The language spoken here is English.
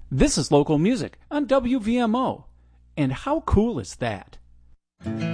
This is local music on WVMO. And how cool is that?